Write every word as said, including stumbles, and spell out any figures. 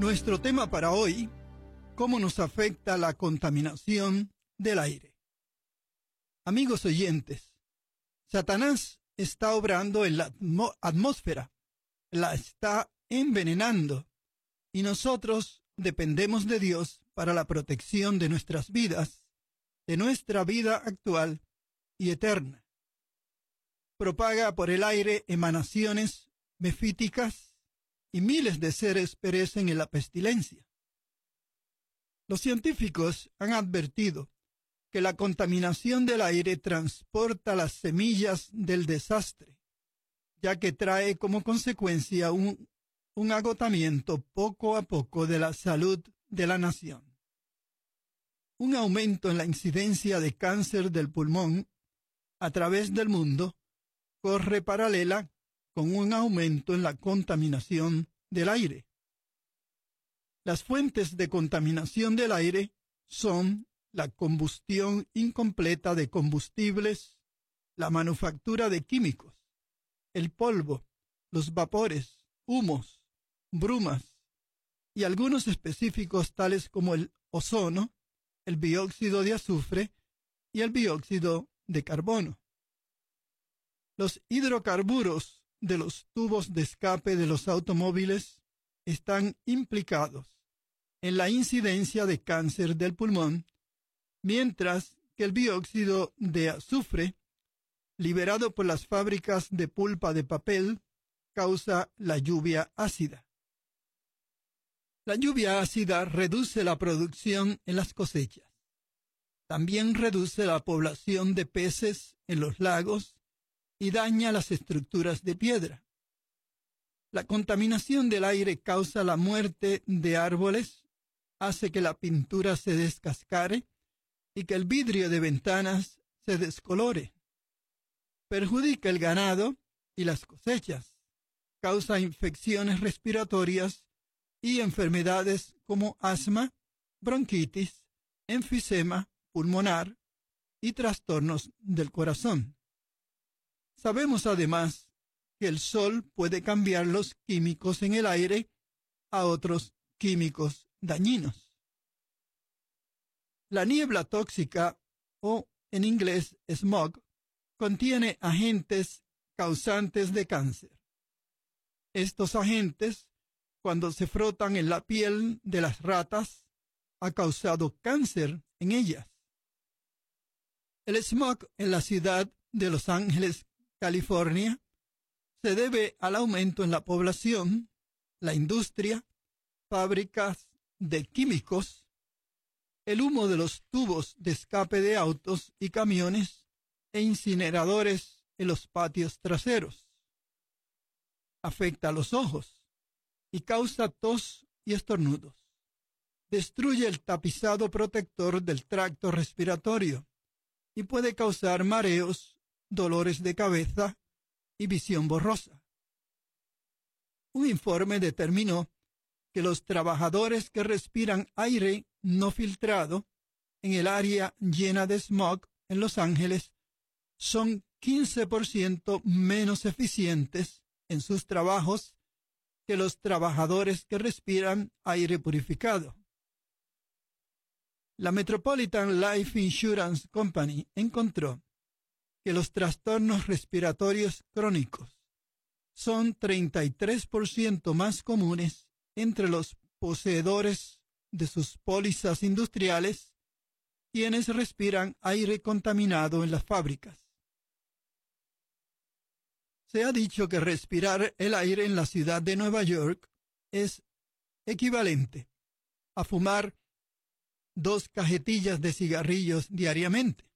Nuestro tema para hoy, ¿cómo nos afecta la contaminación del aire? Amigos oyentes, Satanás está obrando en la atmo- atmósfera, la está envenenando, y nosotros dependemos de Dios para la protección de nuestras vidas, de nuestra vida actual y eterna. Propaga por el aire emanaciones mefíticas y miles de seres perecen en la pestilencia. Los científicos han advertido que la contaminación del aire transporta las semillas del desastre, ya que trae como consecuencia un, un agotamiento poco a poco de la salud de la nación. Un aumento en la incidencia de cáncer del pulmón a través del mundo corre paralela con un aumento en la contaminación del aire. Las fuentes de contaminación del aire son la combustión incompleta de combustibles, la manufactura de químicos, el polvo, los vapores, humos, brumas y algunos específicos tales como el ozono, el dióxido de azufre y el dióxido de carbono. Los hidrocarburos de los tubos de escape de los automóviles están implicados en la incidencia de cáncer del pulmón, mientras que el dióxido de azufre, liberado por las fábricas de pulpa de papel, causa la lluvia ácida. La lluvia ácida reduce la producción en las cosechas. También reduce la población de peces en los lagos y daña las estructuras de piedra. La contaminación del aire causa la muerte de árboles, hace que la pintura se descascare y que el vidrio de ventanas se descolore. Perjudica el ganado y las cosechas, causa infecciones respiratorias y enfermedades como asma, bronquitis, enfisema pulmonar y trastornos del corazón. Sabemos además que el sol puede cambiar los químicos en el aire a otros químicos dañinos. La niebla tóxica, o en inglés smog, contiene agentes causantes de cáncer. Estos agentes, cuando se frotan en la piel de las ratas, ha causado cáncer en ellas. El smog en la ciudad de Los Ángeles, California, se debe al aumento en la población, la industria, fábricas de químicos, el humo de los tubos de escape de autos y camiones e incineradores en los patios traseros. Afecta a los ojos y causa tos y estornudos. Destruye el tapizado protector del tracto respiratorio y puede causar mareos, dolores de cabeza y visión borrosa. Un informe determinó que los trabajadores que respiran aire no filtrado en el área llena de smog en Los Ángeles son quince por ciento menos eficientes en sus trabajos que los trabajadores que respiran aire purificado. La Metropolitan Life Insurance Company encontró que los trastornos respiratorios crónicos son treinta y tres por ciento más comunes entre los poseedores de sus pólizas industriales, quienes respiran aire contaminado en las fábricas. Se ha dicho que respirar el aire en la ciudad de Nueva York es equivalente a fumar dos cajetillas de cigarrillos diariamente.